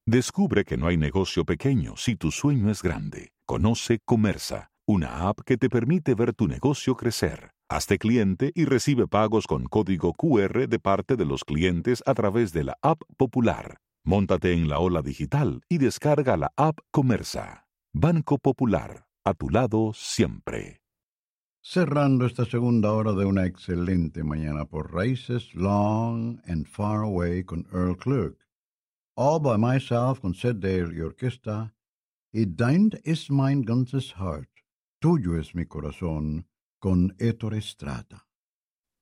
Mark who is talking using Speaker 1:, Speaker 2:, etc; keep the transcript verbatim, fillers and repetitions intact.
Speaker 1: Descubre que no hay negocio pequeño si tu sueño es grande. Conoce Comerza, una app que te permite ver tu negocio crecer. Hazte cliente y recibe pagos con código Q R de parte de los clientes a través de la app Popular. Móntate en la ola digital y descarga la app Comerza. Banco Popular, a tu lado siempre.
Speaker 2: Cerrando esta segunda hora de una excelente mañana por Raíces Long and Far Away con Earl Clark. All by Myself con Seth Dale y Orquesta. Y Dein ist mein ganzes Heart. Tuyo es mi corazón con Ettore Strata.